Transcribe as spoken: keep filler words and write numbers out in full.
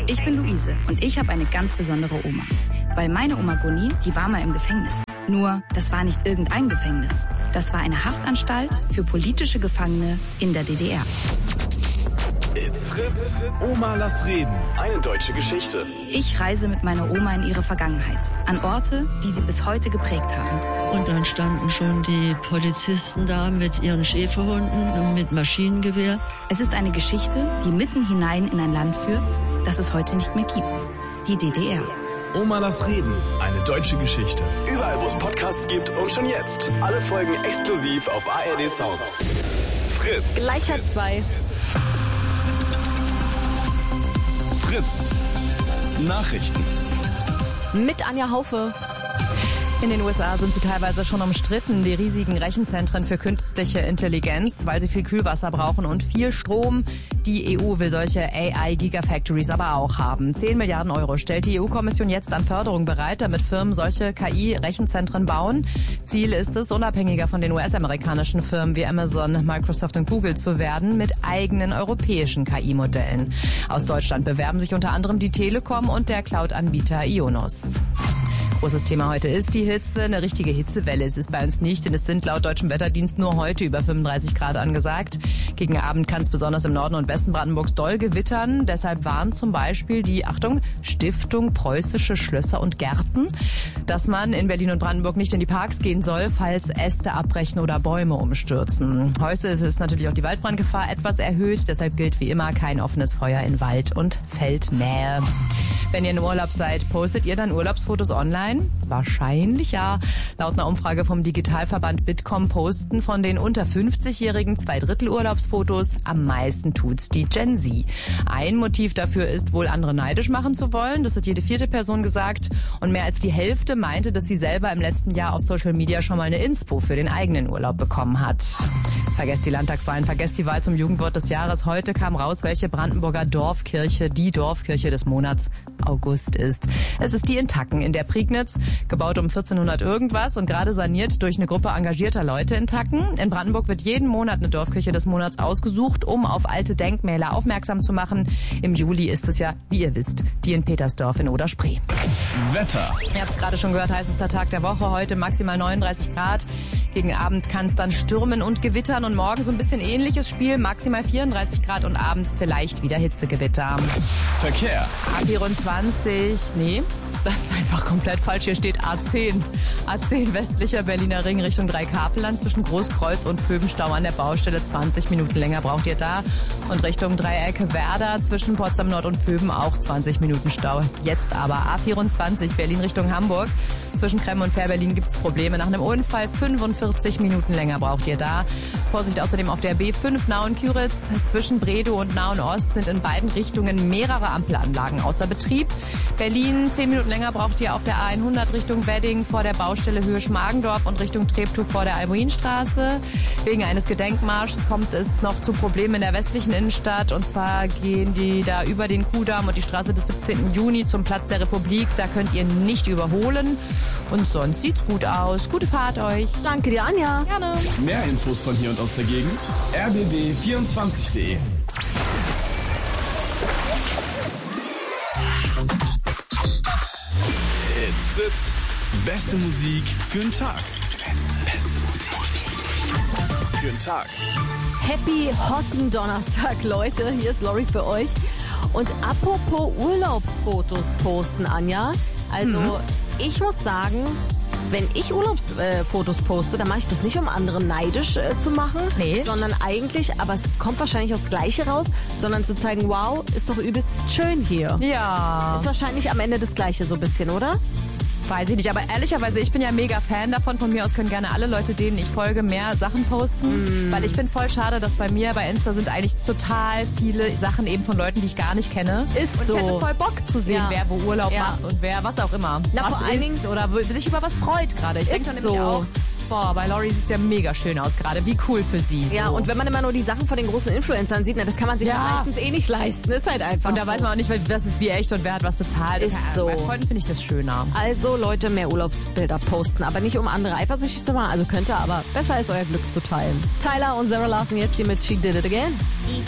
Ich bin Luise und ich habe eine ganz besondere Oma. Weil meine Oma Gunni, die war mal im Gefängnis. Nur, das war nicht irgendein Gefängnis. Das war eine Haftanstalt für politische Gefangene in der D D R. It's Fritz. Oma, lass reden. Eine deutsche Geschichte. Ich reise mit meiner Oma in ihre Vergangenheit. An Orte, die sie bis heute geprägt haben. Und dann standen schon die Polizisten da mit ihren Schäferhunden und mit Maschinengewehr. Es ist eine Geschichte, die mitten hinein in ein Land führt, das es heute nicht mehr gibt. Die D D R. Oma, lass reden. Eine deutsche Geschichte. Überall, wo es Podcasts gibt und schon jetzt. Alle Folgen exklusiv auf A R D Sounds. Fritz. Gleich halb zwei. Fritz. Nachrichten. Mit Anja Haufe. In den U S A sind sie teilweise schon umstritten, die riesigen Rechenzentren für künstliche Intelligenz, weil sie viel Kühlwasser brauchen und viel Strom. Die E U will solche A I-Gigafactories aber auch haben. zehn Milliarden Euro stellt die E U-Kommission jetzt an Förderung bereit, damit Firmen solche K I-Rechenzentren bauen. Ziel ist es, unabhängiger von den U S-amerikanischen Firmen wie Amazon, Microsoft und Google zu werden, mit eigenen europäischen K I-Modellen. Aus Deutschland bewerben sich unter anderem die Telekom und der Cloud-Anbieter Ionos. Großes Thema heute ist die Hitze. Eine richtige Hitzewelle ist es bei uns nicht, denn es sind laut deutschem Wetterdienst nur heute über fünfunddreißig Grad angesagt. Gegen Abend kann es besonders im Norden und Westen Brandenburgs doll gewittern. Deshalb warnt zum Beispiel die, Achtung, Stiftung Preußische Schlösser und Gärten, dass man in Berlin und Brandenburg nicht in die Parks gehen soll, falls Äste abbrechen oder Bäume umstürzen. Heute ist es natürlich auch die Waldbrandgefahr etwas erhöht. Deshalb gilt wie immer kein offenes Feuer in Wald- und Feldnähe. Wenn ihr in Urlaub seid, postet ihr dann Urlaubsfotos online? Wahrscheinlich ja. Laut einer Umfrage vom Digitalverband Bitkom posten von den unter fünfzigjährigen zwei Drittel Urlaubsfotos. Am meisten tut's die Gen Z. Ein Motiv dafür ist wohl, andere neidisch machen zu wollen. Das hat jede vierte Person gesagt. Und mehr als die Hälfte meinte, dass sie selber im letzten Jahr auf Social Media schon mal eine Inspo für den eigenen Urlaub bekommen hat. Vergesst die Landtagswahlen, vergesst die Wahl zum Jugendwort des Jahres. Heute kam raus, welche Brandenburger Dorfkirche die Dorfkirche des Monats August ist. Es ist die in Tacken in der Prignitz, gebaut um vierzehnhundert irgendwas und gerade saniert durch eine Gruppe engagierter Leute in Tacken. In Brandenburg wird jeden Monat eine Dorfkirche des Monats ausgesucht, um auf alte Denkmäler aufmerksam zu machen. Im Juli ist es ja, wie ihr wisst, die in Petersdorf in Oder-Spree. Wetter. Ihr habt es gerade schon gehört, heißester Tag der Woche. Heute maximal neununddreißig Grad. Gegen Abend kann es dann stürmen und gewittern und morgen so ein bisschen ähnliches Spiel. Maximal vierunddreißig Grad und abends vielleicht wieder Hitzegewitter. Verkehr. A vierundzwanzig, nee, das ist einfach komplett falsch. Hier steht A zehn. A zehn westlicher Berliner Ring Richtung Dreikafelland zwischen Großkreuz und Pöbenstau an der Baustelle. zwanzig Minuten länger braucht ihr da. Und Richtung Dreieck Werder zwischen Potsdam Nord und Pöben auch zwanzig Minuten Stau. Jetzt aber A vierundzwanzig Berlin Richtung Hamburg. Zwischen Kremmen und Fährberlin gibt's Probleme. Nach einem Unfall fünfundvierzig Minuten länger braucht ihr da. Vorsicht außerdem auf der B fünf Nauen-Küritz. Zwischen Bredow und Nauen-Ost sind in beiden Richtungen mehrere Ampelanlagen außer Betrieb. Berlin zehn Minuten länger braucht ihr auf der A hundert Richtung Wedding vor der Baustelle Höhe Schmargendorf und Richtung Treptow vor der Albuinstraße. Wegen eines Gedenkmarschs kommt es noch zu Problemen in der westlichen Innenstadt. Und zwar gehen die da über den Kudamm und die Straße des siebzehnten Juni zum Platz der Republik. Da könnt ihr nicht überholen. Und sonst sieht's gut aus. Gute Fahrt euch. Danke dir, Anja. Gerne. Mehr Infos von hier und aus der Gegend. r b b vierundzwanzig punkt de. It's Fritz. Beste Musik für den Tag. Beste Musik für den Tag. Happy Hotten Donnerstag, Leute. Hier ist Lori für euch. Und apropos Urlaubsfotos posten, Anja. Also, mhm. ich muss sagen, wenn ich Urlaubsfotos äh, poste, dann mache ich das nicht, um andere neidisch äh, zu machen, nee. sondern eigentlich, aber es kommt wahrscheinlich aufs Gleiche raus, sondern zu zeigen, wow, ist doch übelst schön hier. Ja. Ist wahrscheinlich am Ende das Gleiche so ein bisschen, oder? Weiß ich nicht, aber ehrlicherweise, ich bin ja mega Fan davon. Von mir aus können gerne alle Leute, denen ich folge, mehr Sachen posten. Mm. Weil ich finde voll schade, dass bei mir bei Insta sind eigentlich total viele Sachen eben von Leuten, die ich gar nicht kenne. Ist und so. ich hätte voll Bock zu sehen, Ja. wer wo Urlaub Ja. macht und wer was auch immer. Na, was vor allen isst Dingen- oder sich über was freut gerade. Ich denke dann nämlich so. auch, boah, bei Lori sieht's ja mega schön aus gerade. Wie cool für sie. So. Ja, und wenn man immer nur die Sachen von den großen Influencern sieht, na, das kann man sich Ja. ja meistens eh nicht leisten. Ist halt einfach Und da so. weiß man auch nicht, was ist wie echt und wer hat was bezahlt. Ist Und, so. Bei Freunden finde ich das schöner. Also Leute, mehr Urlaubsbilder posten, aber nicht um andere eifersüchtig zu machen, also könnt ihr, aber besser ist euer Glück zu teilen. Tyler und Sarah Larson jetzt hier mit She Did It Again.